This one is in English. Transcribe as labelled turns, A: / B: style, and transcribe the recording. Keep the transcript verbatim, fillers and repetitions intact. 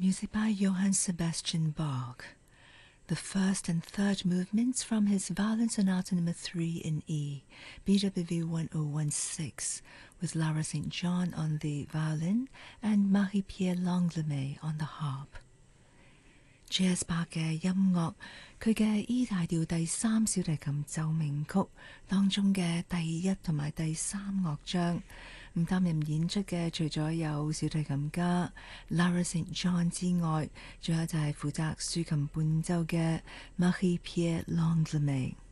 A: Music by Johann Sebastian Bach. The first and third movements from his Violin Sonata number three in E, B W V one oh one six, with Lara Saint John on the violin and Marie-Pierre Langlois on the harp. J S 伯嘅音樂，佢嘅 E 大調第三小提琴奏鳴曲當中嘅第一同埋第三樂章，咁擔任演出嘅除咗有小提琴家 Lara Saint John 之外，仲有就係負責豎琴伴奏嘅 Marie-Pierre Langlois。